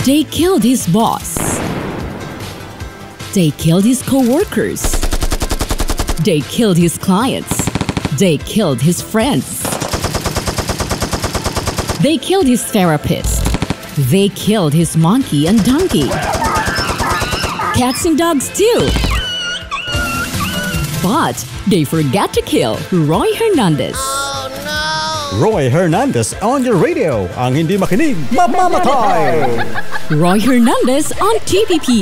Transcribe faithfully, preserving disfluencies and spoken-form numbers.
They killed his boss. They killed his co-workers. They killed his clients. They killed his friends. They killed his therapist. They killed his monkey and donkey. Cats and dogs too. But they forgot to kill Roy Hernandez. Roy Hernandez on your radio. Ang hindi makinig, mamamatay! Roy Hernandez on T V P